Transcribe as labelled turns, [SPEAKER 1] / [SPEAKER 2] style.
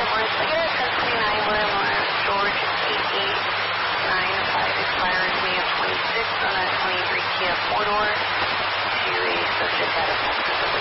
[SPEAKER 1] Yes, that's 29 William Lawrence, George 8895, expires May of 26 on a 23 Kia 4-door to a subject out of Texas.